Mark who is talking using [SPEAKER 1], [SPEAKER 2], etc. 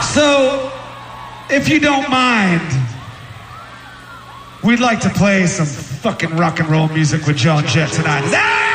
[SPEAKER 1] So, if you don't mind, we'd like to play some fucking rock and roll music with Joan Jett tonight.